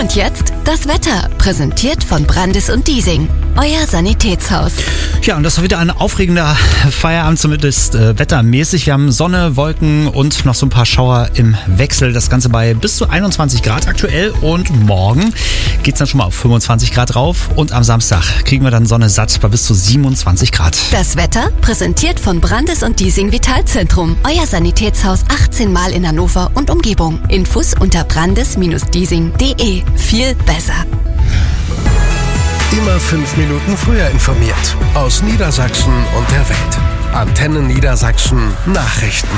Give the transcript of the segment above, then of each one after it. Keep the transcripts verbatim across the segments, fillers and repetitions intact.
Und jetzt das Wetter, präsentiert von Brandis und Diesing, euer Sanitätshaus. Ja, und das war wieder ein aufregender Feierabend, zumindest äh, wettermäßig. Wir haben Sonne, Wolken und noch so ein paar Schauer im Wechsel. Das Ganze bei bis zu einundzwanzig Grad aktuell. Und morgen geht es dann schon mal auf fünfundzwanzig Grad rauf. Und am Samstag kriegen wir dann Sonne satt bei bis zu siebenundzwanzig Grad. Das Wetter, präsentiert von Brandis und Diesing Vitalzentrum, euer Sanitätshaus achtzehn Mal in Hannover und Umgebung. Infos unter brandis Bindestrich diesing Punkt de. Viel besser. Immer fünf Minuten früher informiert. Aus Niedersachsen und der Welt. Antenne Niedersachsen Nachrichten.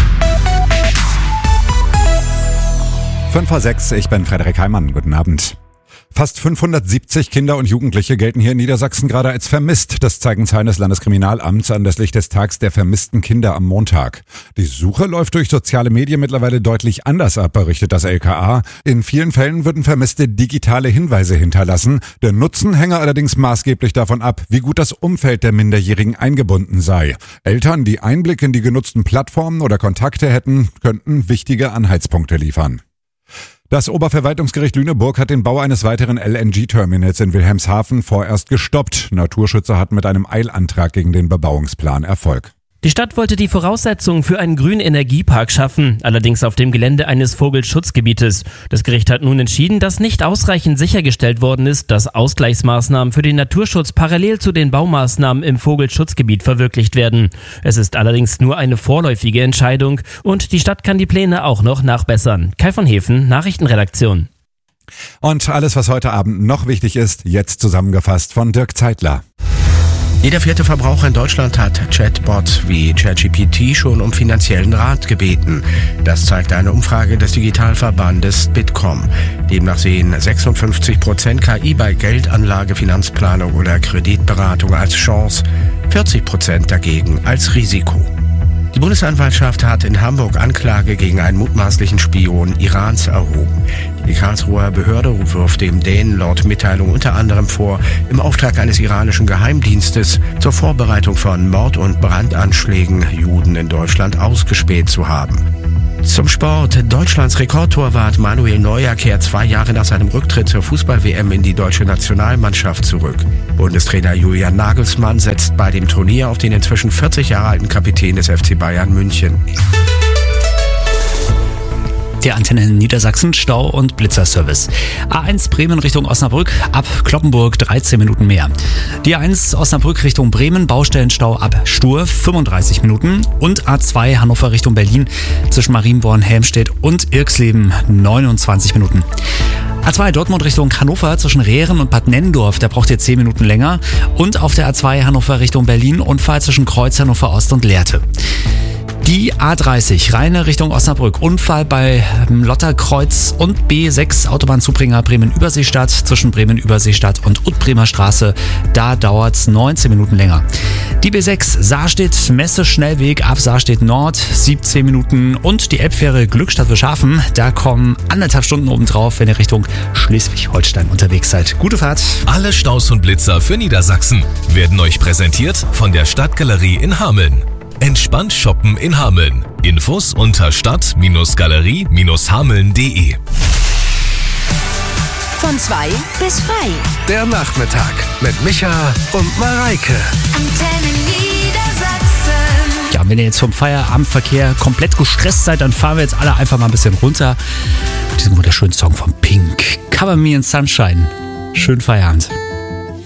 fünf vor sechs, ich bin Frederik Heimann. Guten Abend. Fast fünfhundertsiebzig Kinder und Jugendliche gelten hier in Niedersachsen gerade als vermisst. Das zeigen Zahlen des Landeskriminalamts anlässlich des Tags der vermissten Kinder am Montag. Die Suche läuft durch soziale Medien mittlerweile deutlich anders ab, berichtet das L K A. In vielen Fällen würden Vermisste digitale Hinweise hinterlassen. Der Nutzen hänge allerdings maßgeblich davon ab, wie gut das Umfeld der Minderjährigen eingebunden sei. Eltern, die Einblick in die genutzten Plattformen oder Kontakte hätten, könnten wichtige Anhaltspunkte liefern. Das Oberverwaltungsgericht Lüneburg hat den Bau eines weiteren L N G-Terminals in Wilhelmshaven vorerst gestoppt. Naturschützer hatten mit einem Eilantrag gegen den Bebauungsplan Erfolg. Die Stadt wollte die Voraussetzungen für einen grünen Energiepark schaffen, allerdings auf dem Gelände eines Vogelschutzgebietes. Das Gericht hat nun entschieden, dass nicht ausreichend sichergestellt worden ist, dass Ausgleichsmaßnahmen für den Naturschutz parallel zu den Baumaßnahmen im Vogelschutzgebiet verwirklicht werden. Es ist allerdings nur eine vorläufige Entscheidung und die Stadt kann die Pläne auch noch nachbessern. Kai von Hefen, Nachrichtenredaktion. Und alles, was heute Abend noch wichtig ist, jetzt zusammengefasst von Dirk Zeitler. Jeder vierte Verbraucher in Deutschland hat Chatbot wie ChatGPT schon um finanziellen Rat gebeten. Das zeigt eine Umfrage des Digitalverbandes Bitkom. Demnach sehen sechsundfünfzig Prozent K I bei Geldanlage, Finanzplanung oder Kreditberatung als Chance, vierzig Prozent dagegen als Risiko. Die Bundesanwaltschaft hat in Hamburg Anklage gegen einen mutmaßlichen Spion Irans erhoben. Die Karlsruher Behörde wirft dem Dänen laut Mitteilung unter anderem vor, im Auftrag eines iranischen Geheimdienstes zur Vorbereitung von Mord- und Brandanschlägen Juden in Deutschland ausgespäht zu haben. Zum Sport. Deutschlands Rekordtorwart Manuel Neuer kehrt zwei Jahre nach seinem Rücktritt zur Fußball-W M in die deutsche Nationalmannschaft zurück. Bundestrainer Julian Nagelsmann setzt bei dem Turnier auf den inzwischen vierzig Jahre alten Kapitän des F C Bayern München. Der Antenne Niedersachsen Stau- und Blitzerservice. A eins Bremen Richtung Osnabrück, ab Cloppenburg dreizehn Minuten mehr. Die A eins Osnabrück Richtung Bremen, Baustellenstau ab Stur fünfunddreißig Minuten. Und A zwei Hannover Richtung Berlin zwischen Marienborn, Helmstedt und Irxleben neunundzwanzig Minuten. A zwei Dortmund Richtung Hannover zwischen Rehren und Bad Nennendorf, da braucht ihr zehn Minuten länger. Und auf der A zwei Hannover Richtung Berlin, Unfall zwischen Kreuz Hannover Ost und Lehrte. Die A dreißig, Rheine Richtung Osnabrück, Unfall bei Lotterkreuz und B sechs Autobahnzubringer Bremen-Überseestadt zwischen Bremen-Überseestadt und Utbremer Straße, da dauert's neunzehn Minuten länger. Die B sechs Saarstedt, Messe-Schnellweg ab Saarstedt Nord, siebzehn Minuten und die Elbfähre Glückstadt-Wilshafen, da kommen anderthalb Stunden obendrauf, wenn ihr Richtung Schleswig-Holstein unterwegs seid. Gute Fahrt. Alle Staus und Blitzer für Niedersachsen werden euch präsentiert von der Stadtgalerie in Hameln. Entspannt shoppen in Hameln. Infos unter stadt-galerie hameln punkt de. Von zwei bis frei. Der Nachmittag mit Micha und Mareike. Antenne Niedersachsen. Ja, und wenn ihr jetzt vom Feierabendverkehr komplett gestresst seid, dann fahren wir jetzt alle einfach mal ein bisschen runter. Diesen wunderschönen Song von Pink. Cover Me in Sunshine. Schönen Feierabend.